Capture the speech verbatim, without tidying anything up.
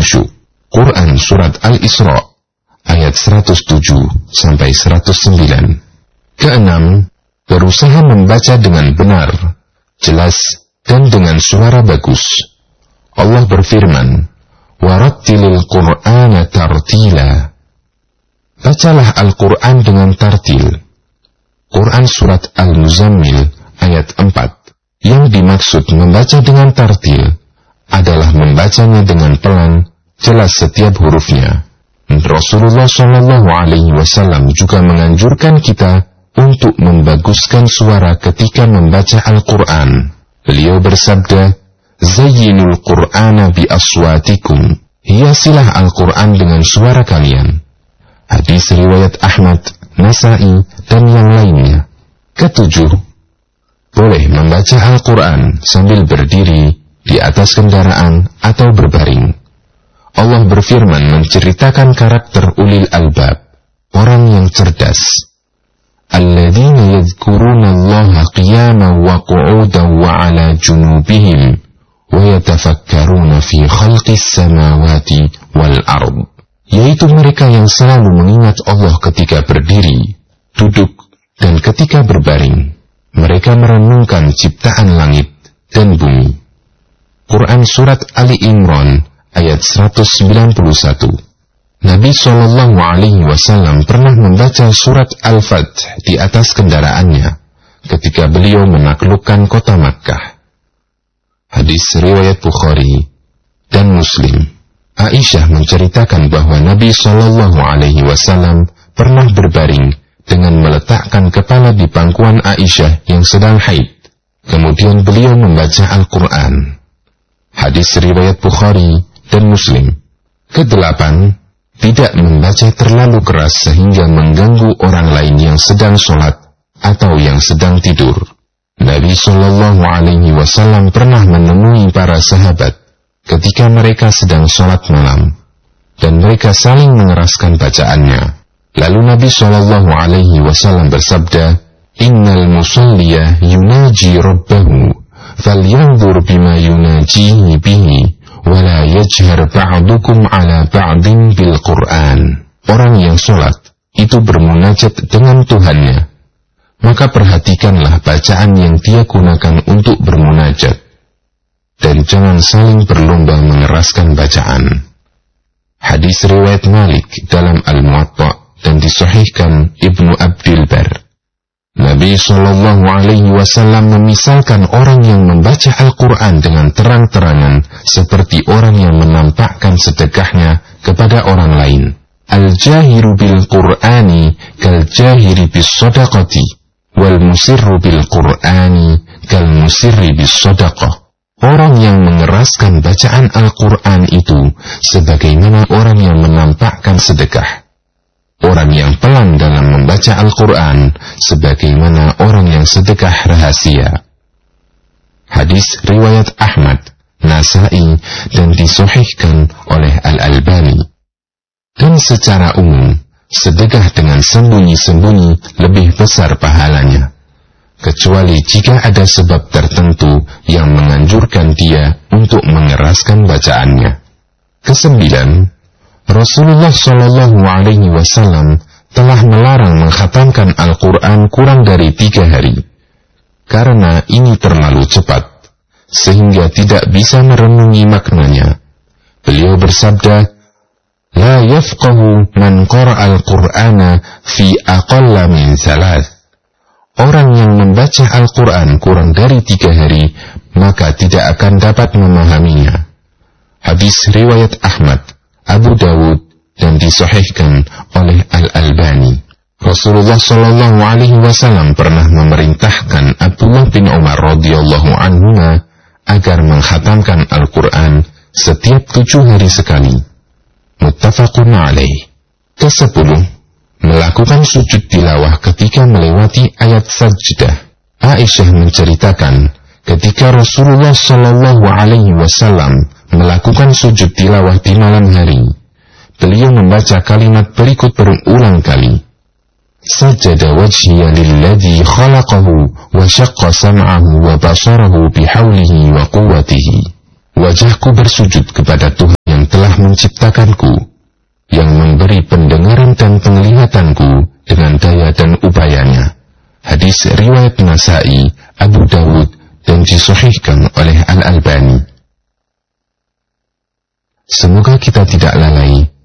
khusyuk. Quran Surat Al-Isra ayat seratus tujuh sampai seratus sembilan. Keenam, berusaha membaca dengan benar, jelas, dan dengan suara bagus. Allah berfirman, warattilil Qur'ana tartila. Bacalah Al-Quran dengan tartil. Quran Surat Al-Muzammil ayat empat. Yang dimaksud membaca dengan tartil adalah membacanya dengan pelan, jelas setiap hurufnya. Rasulullah shallallahu alaihi wasallam juga menganjurkan kita untuk membaguskan suara ketika membaca Al-Quran. Beliau bersabda, Zayyinul Qur'ana bi aswatikum. Hiasilah Al-Quran dengan suara kalian. Hadis riwayat Ahmad, Nasa'i, dan yang lainnya. Ketujuh, boleh membaca Al-Quran sambil berdiri di atas kendaraan atau berbaring. Allah berfirman menceritakan karakter ulil albab, orang yang cerdas. Alladzina yadhkuruna Allaha qiyaman wa qu'udan wa 'ala junubihim wa yatafakkaruna fi khalqis samawati wal ard. Yaitu mereka yang selalu mengingat Allah ketika berdiri, duduk, dan ketika berbaring. Mereka merenungkan ciptaan langit dan bumi. Quran Surat Ali Imran ayat seratus sembilan puluh satu. Nabi shallallahu alaihi wasallam pernah membaca surat Al-Fath di atas kendaraannya ketika beliau menaklukkan kota Makkah. Hadis riwayat Bukhari dan Muslim. Aisyah menceritakan bahwa Nabi shallallahu alaihi wasallam pernah berbaring dengan meletakkan kepala di pangkuan Aisyah yang sedang haid. Kemudian beliau membaca Al-Quran. Hadis riwayat Bukhari dan Muslim. Kedelapan, tidak membaca terlalu keras sehingga mengganggu orang lain yang sedang sholat atau yang sedang tidur. Nabi shallallahu alaihi wasallam pernah menemui para sahabat ketika mereka sedang sholat malam, dan mereka saling mengeraskan bacaannya. Lalu Nabi shallallahu alaihi wasallam bersabda, Innal musalliya yunaji rabbahu, falyanzur bima yunajihi bihi, wala yajhar ba'dukum ala ba'din bil Qur'an. Orang yang sholat itu bermunajat dengan Tuhannya, maka perhatikanlah bacaan yang dia gunakan untuk bermunajat, dan jangan saling berlomba mengeraskan bacaan. Hadis riwayat Malik dalam Al-Muwatta dan disahihkan Ibnu Abdil Bar. Nabi shallallahu alaihi wasallam memisalkan orang yang membaca Al-Quran dengan terang-terangan seperti orang yang menampakkan sedekahnya kepada orang lain. Al-jahiru bil Qur'ani kal jahiri bis sadaqati, wal musirru bil Qur'ani kal musirri bis sadaqah. Orang yang mengeraskan bacaan Al-Quran itu sebagaimana orang yang menampakkan sedekah. Orang yang pelan dalam membaca Al-Quran sebagaimana orang yang sedekah rahasia. Hadis riwayat Ahmad, Nasa'i, dan disahihkan oleh Al-Albani. Dan secara umum, sedekah dengan sembunyi-sembunyi lebih besar pahalanya, kecuali jika ada sebab tertentu yang menganjurkan dia untuk mengeraskan bacaannya. Kesembilan, Rasulullah shallallahu alaihi wasallam telah melarang mengkhatamkan Al-Quran kurang dari tiga hari, karena ini terlalu cepat, sehingga tidak bisa merenungi maknanya. Beliau bersabda, La yafqahu man qara'al Qur'ana fi aqalla min thalath. Orang yang membaca Al-Quran kurang dari tiga hari, maka tidak akan dapat memahaminya. Hadis riwayat Ahmad, Abu Dawud, dan disahihkan oleh Al-Albani. Rasulullah shallallahu alaihi wasallam pernah memerintahkan Abdullah bin Umar radhiyallahu anhuma agar mengkhatamkan Al-Quran setiap tujuh hari sekali. Muttafaqun alaih. Kesepuluh, melakukan sujud tilawah ketika melewati ayat sajdah. Aisyah menceritakan ketika Rasulullah shallallahu alaihi wasallam melakukan sujud tilawah di malam hari, beliau membaca kalimat berikut berulang kali. Sajada wajhiya lilladzi khalaqahu wa syaqqa sam'ahu wa basarahu bihaulihi wa quwwatihi. Wajahku bersujud kepada Tuhan yang telah menciptakanku, yang memberi pendengaran dan penglihatanku dengan daya dan upayanya. Hadis riwayat Nasai, Abu Dawud, dan disahihkan oleh Al-Albani. Semoga kita tidak lalai